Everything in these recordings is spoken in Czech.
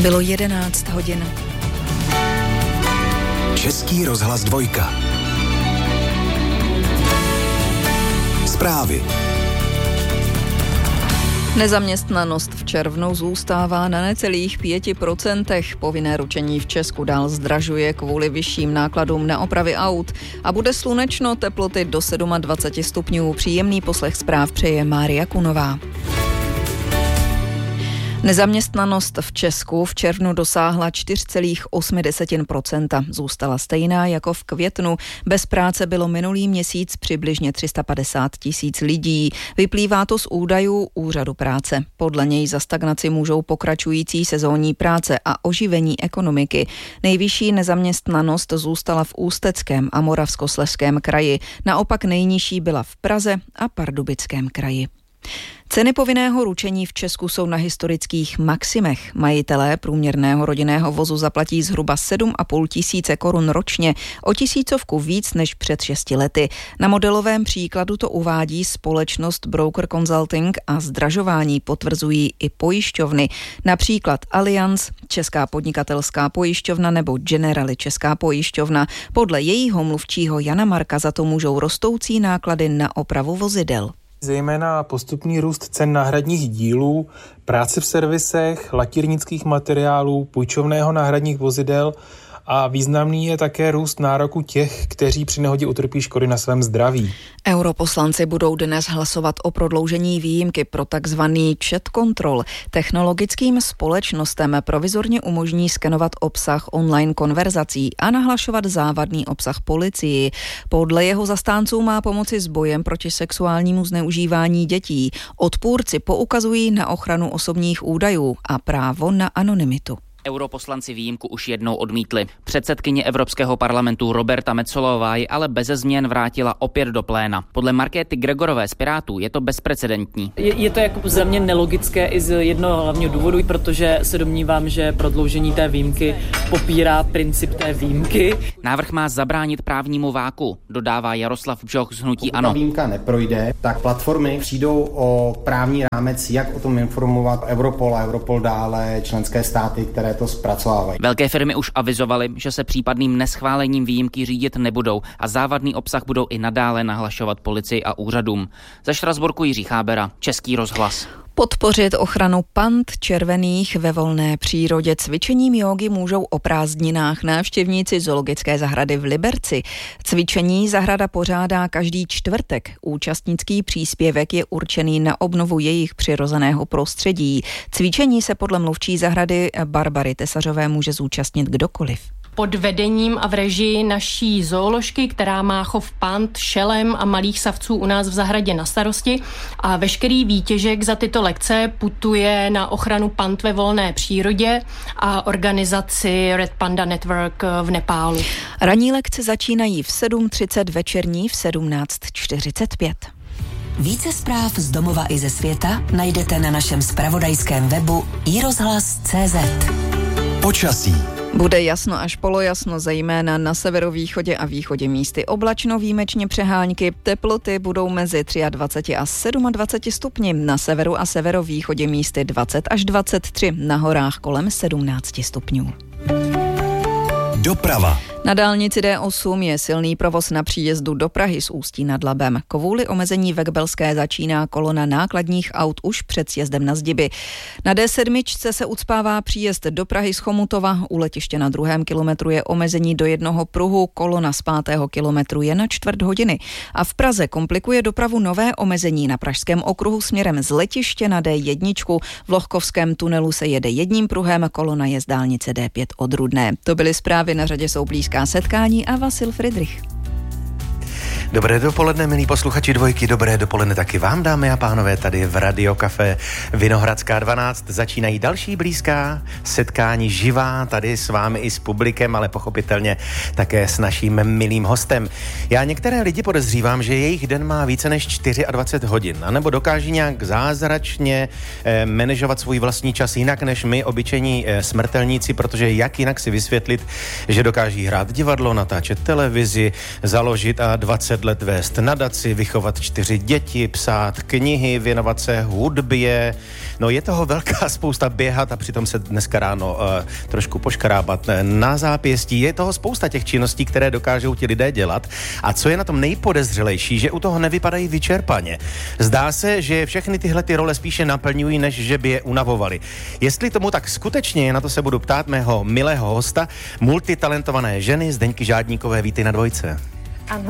Bylo 11 hodin. Český rozhlas 2. Zprávy. Nezaměstnanost v červnu zůstává na necelých 5%. Povinné ručení v Česku dál zdražuje kvůli vyšším nákladům na opravy aut. A bude slunečno, teploty do 27 stupňů. Příjemný poslech zpráv přeje Mária Kunová. Nezaměstnanost v Česku v červnu dosáhla 4,8%. Zůstala stejná jako v květnu. Bez práce bylo minulý měsíc přibližně 350 000 lidí. Vyplývá to z údajů Úřadu práce. Podle něj za stagnaci můžou pokračující sezónní práce a oživení ekonomiky. Nejvyšší nezaměstnanost zůstala v Ústeckém a Moravskoslezském kraji. Naopak nejnižší byla v Praze a Pardubickém kraji. Ceny povinného ručení v Česku jsou na historických maximech. Majitelé průměrného rodinného vozu zaplatí zhruba 7,5 tisíce korun ročně, o tisícovku víc než před 6 lety. Na modelovém příkladu to uvádí společnost Broker Consulting a zdražování potvrzují i pojišťovny. Například Allianz, Česká podnikatelská pojišťovna nebo Generali Česká pojišťovna. Podle jejího mluvčího Jana Marka za to můžou rostoucí náklady na opravu vozidel. Zejména postupný růst cen náhradních dílů, práce v servisech, lakírnických materiálů, půjčovného náhradních vozidel a významný je také růst nároku těch, kteří při nehodě utrpí škody na svém zdraví. Europoslanci budou dnes hlasovat o prodloužení výjimky pro takzvaný chat control. Technologickým společnostem provizorně umožní skenovat obsah online konverzací a nahlašovat závadný obsah policii. Podle jeho zastánců má pomoci s bojem proti sexuálnímu zneužívání dětí. Odpůrci poukazují na ochranu osobních údajů a právo na anonymitu. Europoslanci výjimku už jednou odmítli. Předsedkyně Evropského parlamentu Roberta Metsolová ji ale beze změn vrátila opět do pléna. Podle Markéty Gregorové z Pirátů je to bezprecedentní. Je to jako za mě nelogické i z jednoho hlavního důvodu, protože se domnívám, že prodloužení té výjimky popírá princip té výjimky. Návrh má zabránit právnímu váku, dodává Jaroslav Bžoch z hnutí ANO. Pokud výjimka neprojde, tak platformy přijdou o právní rámec, jak o tom informovat Europol a Europol dále členské státy, které to zpracovávají. Velké firmy už avizovaly, že se případným neschválením výjimky řídit nebudou a závadný obsah budou i nadále nahlašovat policii a úřadům. Ze Štrasburku Jiří Chábera, Český rozhlas. Podpořit ochranu pand červených ve volné přírodě cvičením jógy můžou o prázdninách návštěvníci zoologické zahrady v Liberci. Cvičení zahrada pořádá každý čtvrtek. Účastnický příspěvek je určený na obnovu jejich přirozeného prostředí. Cvičení se podle mluvčí zahrady Barbary Tesařové může zúčastnit kdokoliv. Pod vedením a v režii naší zooložky, která má chov pand, šelem a malých savců u nás v zahradě na starosti. A veškerý výtěžek za tyto lekce putuje na ochranu pand ve volné přírodě a organizaci Red Panda Network v Nepálu. Ranní lekce začínají v 7:30, večerní v 17:45. Více zpráv z domova i ze světa najdete na našem zpravodajském webu iRozhlas.cz. Počasí. Bude jasno až polojasno, zejména na severovýchodě a východě místy oblačno, výjimečně přehánky. Teploty budou mezi 23 a 27 stupni, na severu a severovýchodě místy 20 až 23, na horách kolem 17 stupňů. Doprava. Na dálnici D8 je silný provoz na příjezdu do Prahy z Ústí nad Labem. Kvůli omezení ve Kbelské začíná kolona nákladních aut už před sjezdem na Zdiby. Na D7 se ucpává příjezd do Prahy z Chomutova. U letiště na 2. kilometru je omezení do 1 pruhu, kolona z 5. kilometru je na 1/4 hodiny. A v Praze komplikuje dopravu nové omezení na Pražském okruhu směrem z letiště na D1. V Lohkovském tunelu se jede 1 pruhem, kolona je z dálnice D5 od Rudné. To byly zprávy, na řadě jsou blízká setkání a Vasil Friedrich. Dobré dopoledne, milí posluchači Dvojky, dobré dopoledne taky vám, dámy a pánové, tady v Radio Café Vinohradská 12 začínají další blízká setkání živá, tady s vámi i s publikem, ale pochopitelně také s naším milým hostem. Já některé lidi podezřívám, že jejich den má více než 24 hodin, anebo dokáží nějak zázračně manažovat svůj vlastní čas jinak než my, obyčejní smrtelníci, protože jak jinak si vysvětlit, že dokáží hrát divadlo, natáčet televizi, založit a 20 20 let vést nadaci, vychovat 4 děti, psát knihy, věnovat se hudbě. No je toho velká spousta, běhat a přitom se dneska ráno trošku poškrábat na zápěstí. Je toho spousta těch činností, které dokážou ti lidé dělat. A co je na tom nejpodezřelejší, že u toho nevypadají vyčerpaně. Zdá se, že všechny tyhle ty role spíše naplňují, než že by je unavovali. Jestli tomu tak skutečně je, na to se budu ptát mého milého hosta, multitalentované ženy Zdeňky Žádníkové. Vítej na Dvojce. Ano.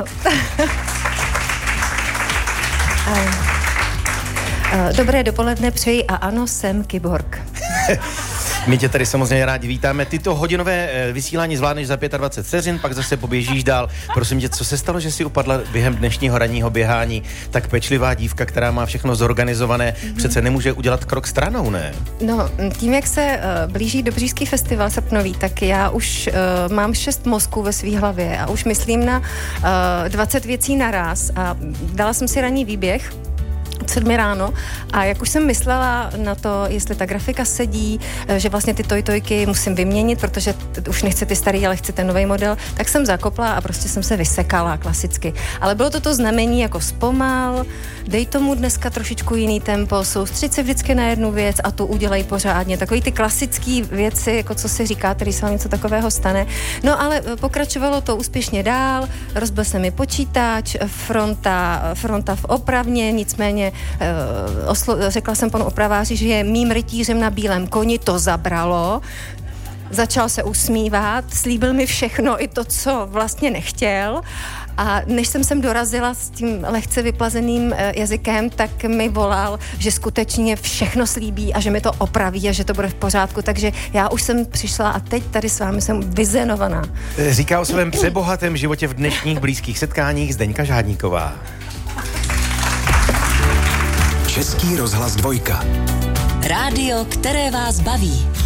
Dobré dopoledne přeji a ano, jsem kyborg. My tě tady samozřejmě rádi vítáme. Ty to hodinové vysílání zvládneš za 25 vteřin, pak zase poběžíš dál. Prosím tě, co se stalo, že si upadla během dnešního ranního běhání? Tak pečlivá dívka, která má všechno zorganizované, přece nemůže udělat krok stranou, ne? No, tím, jak se blíží Dobříšský festival srpnový, tak já už mám 6 mozků ve svý hlavě a už myslím na 20 věcí naraz a dala jsem si ranní výběh 7 ráno a jak už jsem myslela na to, jestli ta grafika sedí, že vlastně ty tojtojky musím vyměnit, protože už nechci ty starý, ale chci ten nový model, tak jsem zakopla a prostě jsem se vysekala klasicky. Ale bylo to znamení jako zpomal, dej tomu dneska trošičku jiný tempo, soustřeď se vždycky na jednu věc a tu udělej pořádně. Takový ty klasické věci, jako co si říká, když se vám něco takového stane. No ale pokračovalo to úspěšně dál, rozbil se mi počítač, fronta v opravně, nicméně řekla jsem panu opraváři, že je mým rytířem na bílém koni, to zabralo. Začal se usmívat, slíbil mi všechno, i to, co vlastně nechtěl. A než jsem sem dorazila s tím lehce vyplazeným jazykem, tak mi volal, že skutečně všechno slíbí a že mi to opraví a že to bude v pořádku. Takže já už jsem přišla a teď tady s vámi jsem vyzenovaná. Říká o svém přebohatém životě v dnešních blízkých setkáních Zdeňka Žádníková. Český rozhlas Dvojka. Rádio, které vás baví.